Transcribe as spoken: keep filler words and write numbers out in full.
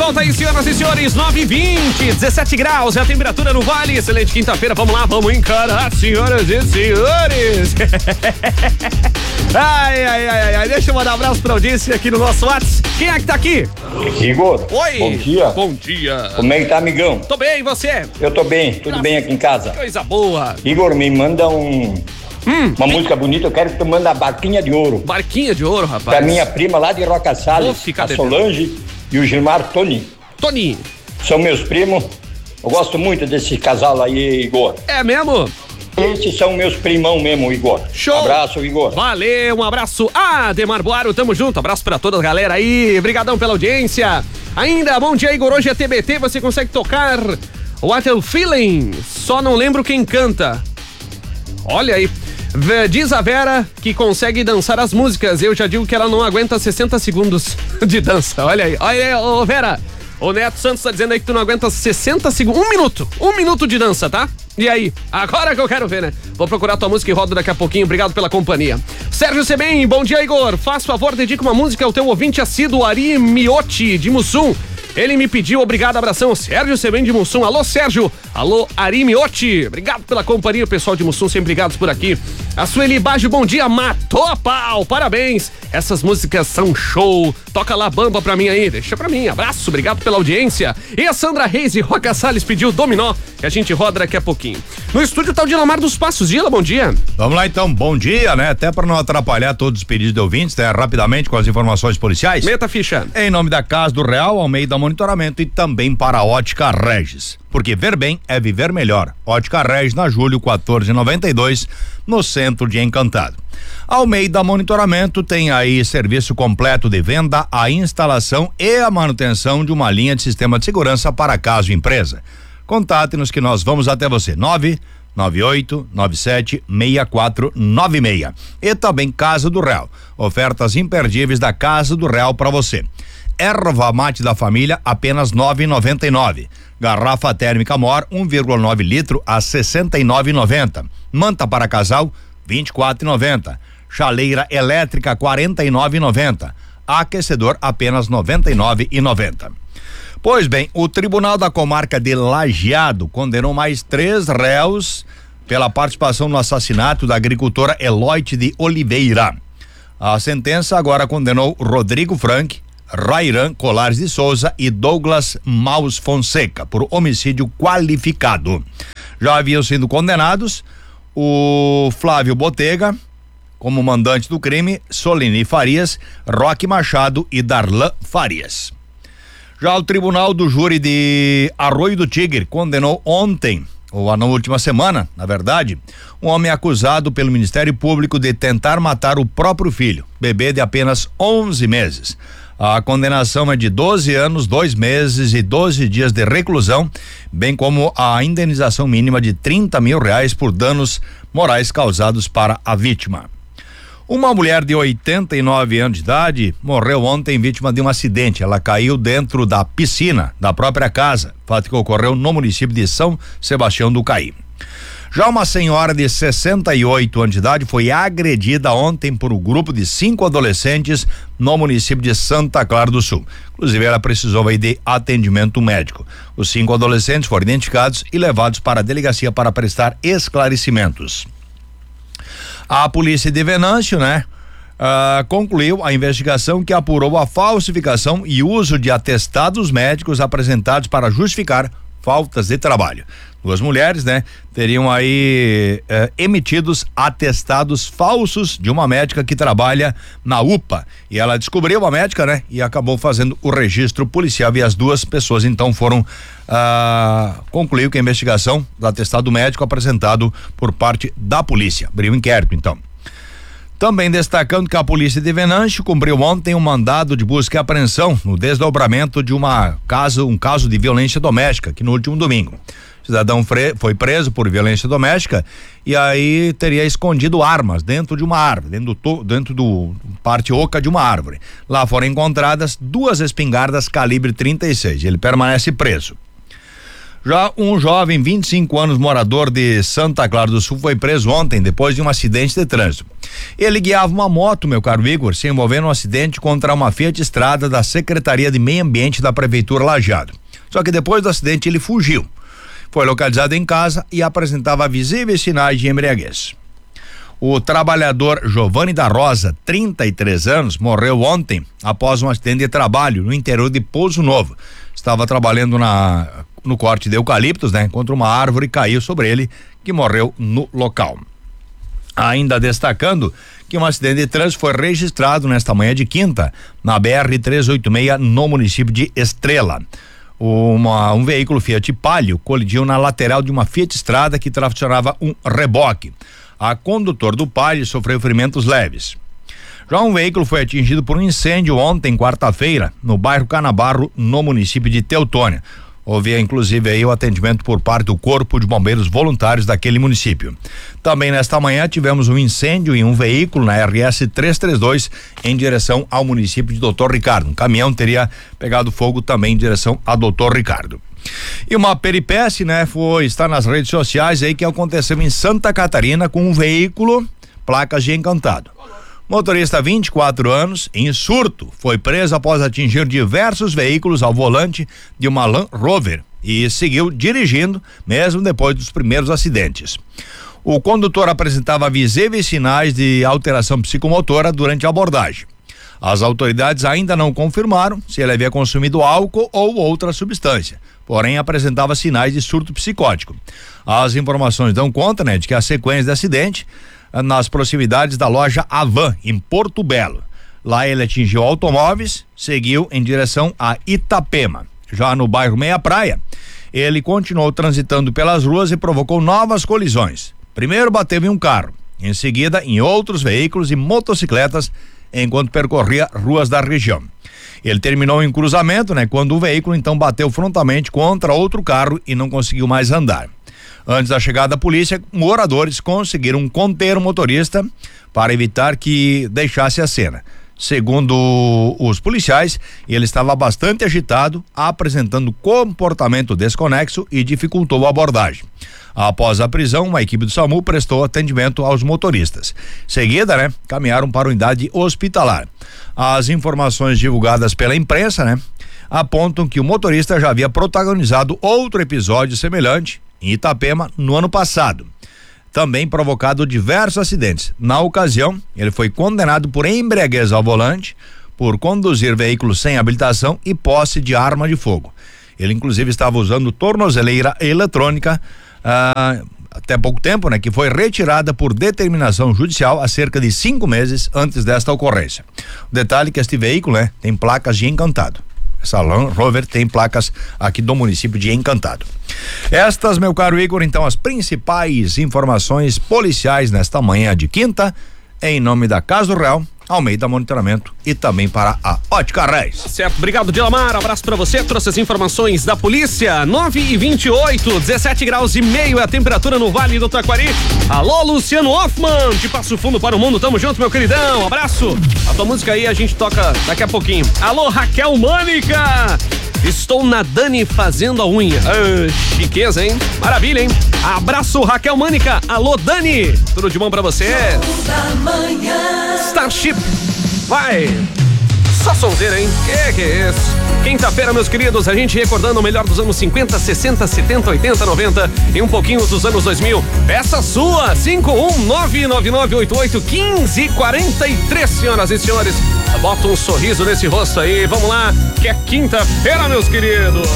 volta aí, senhoras e senhores, nove e vinte, dezessete graus é a temperatura no Vale. Excelente quinta-feira, vamos lá, vamos encarar, senhoras e senhores. Ai, ai, ai, ai, deixa eu mandar um abraço pra audiência aqui no nosso WhatsApp. Quem é que tá aqui? Igor. Oi. Bom dia. Bom dia. Como é que tá, amigão? Tô bem, e você? Eu tô bem, tudo Nossa, bem aqui em casa. Coisa boa. Igor, me manda um... Hum, uma música bonita, eu quero que tu manda a Barquinha de Ouro. Barquinha de Ouro, rapaz. Pra minha prima lá de Roca Salles, ficar a devendo. Solange e o Gilmar Toni. Tony. São meus primos. Eu gosto muito desse casal aí, Igor. É mesmo? Esses são meus primão mesmo, Igor. Show. Abraço, Igor. Valeu, um abraço. Ademar Boaro, tamo junto. Abraço pra toda a galera aí. Obrigadão pela audiência. Ainda, bom dia, Igor. Hoje é T B T, você consegue tocar What I'm Feeling. Só não lembro quem canta. Olha aí. Diz a Vera que consegue dançar as músicas. Eu já digo que ela não aguenta sessenta segundos de dança. Olha aí. Olha aí, ô Vera. O Neto Santos tá dizendo aí que tu não aguenta sessenta segundos. Um minuto. Um minuto de dança, tá? E aí? Agora que eu quero ver, né? Vou procurar tua música e rodo daqui a pouquinho. Obrigado pela companhia. Sérgio Sebem, bom dia, Igor. Faz favor, dedica uma música ao teu ouvinte assíduo, Ari Miotti, de Mussum. Ele me pediu, obrigado, abração, Sérgio Sebem de Mussum. Alô, Sérgio. Alô, Ari Miotti. Obrigado pela companhia, pessoal de Mussum, sempre ligados por aqui. A Sueli Baggio, bom dia, matou a pau, parabéns. Essas músicas são show. Toca lá Bamba pra mim aí, deixa pra mim. Abraço, obrigado pela audiência. E a Sandra Reis e Roca Salles pediu Dominó, que a gente roda daqui a pouquinho. No estúdio tá o Dilamar dos Passos. Dila, bom dia. Vamos lá então, bom dia, né? Até para não atrapalhar todos os pedidos de ouvintes, né? Rapidamente com as informações policiais. Meta a ficha. Em nome da Casa do Real, Almeida Monitoramento e também para a Ótica Regis. Porque ver bem é viver melhor. Ótica Regis na Júlio quatorze noventa e dois, no centro de Encantado. Almeida Monitoramento tem aí serviço completo de venda, a instalação e a manutenção de uma linha de sistema de segurança para casa e empresa. Contate-nos que nós vamos até você. nove nove oito nove sete seis quatro nove seis. E também Casa do Real. Ofertas imperdíveis da Casa do Real para você. Erva mate da família apenas nove reais e noventa e nove centavos. Garrafa térmica Mor um vírgula nove litro a sessenta e nove reais e noventa centavos. Manta para casal vinte e quatro reais e noventa centavos. Chaleira elétrica quarenta e nove reais e noventa centavos. Aquecedor apenas noventa e nove reais e noventa centavos. Pois bem, o Tribunal da Comarca de Lajeado condenou mais três réus pela participação no assassinato da agricultora Eloite de Oliveira. A sentença agora condenou Rodrigo Frank, Rairan Colares de Souza e Douglas Maus Fonseca por homicídio qualificado. Já haviam sido condenados o Flávio Botega, como mandante do crime, Solini Farias, Roque Machado e Darlan Farias. Já o Tribunal do Júri de Arroio do Tigre condenou ontem, ou na última semana, na verdade, um homem acusado pelo Ministério Público de tentar matar o próprio filho, bebê de apenas onze meses. A condenação é de doze anos, dois meses e doze dias de reclusão, bem como a indenização mínima de trinta mil reais por danos morais causados para a vítima. Uma mulher de oitenta e nove anos de idade morreu ontem vítima de um acidente. Ela caiu dentro da piscina da própria casa, fato que ocorreu no município de São Sebastião do Caí. Já uma senhora de sessenta e oito anos de idade foi agredida ontem por um grupo de cinco adolescentes no município de Santa Clara do Sul. Inclusive, ela precisou aí de atendimento médico. Os cinco adolescentes foram identificados e levados para a delegacia para prestar esclarecimentos. A polícia de Venâncio, né? Uh, concluiu a investigação que apurou a falsificação e uso de atestados médicos apresentados para justificar faltas de trabalho. Duas mulheres, né, teriam aí eh, emitidos atestados falsos de uma médica que trabalha na U P A. E ela descobriu a médica, né, e acabou fazendo o registro policial. E as duas pessoas então foram ah, concluiu que a investigação do atestado médico apresentado por parte da polícia. Abriu um inquérito, então. Também destacando que a polícia de Venâncio cumpriu ontem um mandado de busca e apreensão no desdobramento de uma caso, um caso de violência doméstica, que no último domingo. O cidadão foi preso por violência doméstica e aí teria escondido armas dentro de uma árvore, dentro do, dentro do parte oca de uma árvore. Lá foram encontradas duas espingardas calibre trinta e seis. Ele permanece preso. Já um jovem, vinte e cinco anos, morador de Santa Clara do Sul, foi preso ontem depois de um acidente de trânsito. Ele guiava uma moto, meu caro Igor, se envolvendo um acidente contra uma Fiat Strada da Secretaria de Meio Ambiente da Prefeitura Lajeado. Só que depois do acidente ele fugiu. Foi localizado em casa e apresentava visíveis sinais de embriaguez. O trabalhador Giovanni da Rosa, trinta e três anos, morreu ontem após um acidente de trabalho no interior de Pouso Novo. Estava trabalhando na, no corte de eucaliptos, né? Contra uma árvore e caiu sobre ele, que morreu no local. Ainda destacando que um acidente de trânsito foi registrado nesta manhã de quinta, na B R trezentos e oitenta e seis, no município de Estrela. Uma, um veículo Fiat Palio colidiu na lateral de uma Fiat Strada que tracionava um reboque. A condutor do Palio sofreu ferimentos leves. Já um veículo foi atingido por um incêndio ontem, quarta-feira, no bairro Canabarro, no município de Teutônia. Houve inclusive aí o atendimento por parte do Corpo de Bombeiros Voluntários daquele município. Também nesta manhã tivemos um incêndio em um veículo na R S trezentos e trinta e dois em direção ao município de Doutor Ricardo. Um caminhão teria pegado fogo também em direção a Doutor Ricardo. E uma peripécie, né, foi, está nas redes sociais aí, que aconteceu em Santa Catarina com um veículo, placas de Encantado. Motorista, vinte e quatro anos, em surto, foi preso após atingir diversos veículos ao volante de uma Land Rover e seguiu dirigindo, mesmo depois dos primeiros acidentes. O condutor apresentava visíveis sinais de alteração psicomotora durante a abordagem. As autoridades ainda não confirmaram se ele havia consumido álcool ou outra substância, porém apresentava sinais de surto psicótico. As informações dão conta, né, de que a sequência de acidente nas proximidades da loja Avan, em Porto Belo. Lá ele atingiu automóveis, seguiu em direção a Itapema. Já no bairro Meia Praia, ele continuou transitando pelas ruas e provocou novas colisões. Primeiro bateu em um carro, em seguida em outros veículos e motocicletas, enquanto percorria ruas da região. Ele terminou em cruzamento, né, quando o veículo então bateu frontalmente contra outro carro e não conseguiu mais andar. Antes da chegada da polícia, moradores conseguiram conter o motorista para evitar que deixasse a cena. Segundo os policiais, ele estava bastante agitado, apresentando comportamento desconexo e dificultou a abordagem. Após a prisão, uma equipe do SAMU prestou atendimento aos motoristas. Em seguida, né, caminharam para a unidade hospitalar. As informações divulgadas pela imprensa, né, apontam que o motorista já havia protagonizado outro episódio semelhante em Itapema no ano passado, também provocado diversos acidentes. Na ocasião, ele foi condenado por embriaguez ao volante, por conduzir veículo sem habilitação e posse de arma de fogo. Ele inclusive estava usando tornozeleira eletrônica ah, até pouco tempo, né, que foi retirada por determinação judicial há cerca de cinco meses antes desta ocorrência. O detalhe é que este veículo, né, tem placas de Encantado. Essa Land Rover tem placas aqui do município de Encantado. Estas, meu caro Igor, então, as principais informações policiais nesta manhã de quinta, em nome da Casa do Real, Almeida Monitoramento e também para a Ótica Reis. Certo, obrigado, Dilamar, abraço pra você, trouxe as informações da polícia. Nove e vinte e oito, dezessete graus e meio é a temperatura no Vale do Taquari. Alô, Luciano Hoffman, de Passo Fundo para o Mundo, tamo junto, meu queridão, abraço. A tua música aí a gente toca daqui a pouquinho. Alô, Raquel Mânica, estou na Dani fazendo a unha. Ah, chiqueza, hein? Maravilha, hein? Abraço, Raquel Mânica. Alô, Dani, tudo de bom pra você? Starship, vai! Só sonzeira, hein? Que que é isso? Quinta-feira, meus queridos, a gente recordando o melhor dos anos cinquenta, sessenta, setenta, oitenta, noventa e um pouquinho dos anos dois mil. Peça sua, cinco um nove nove nove oito oito um cinco quatro três, senhoras e senhores. Bota um sorriso nesse rosto aí, vamos lá, que é quinta-feira, meus queridos.